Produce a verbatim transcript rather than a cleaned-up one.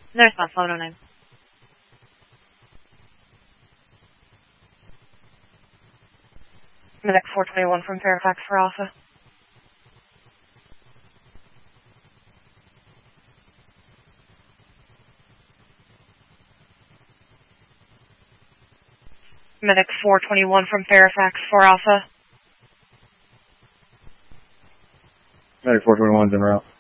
No response, eleven oh nine. Medic four twenty-one from Fairfax for Alpha. Medic four twenty-one from Fairfax for Alpha. Medic four twenty-one's en route.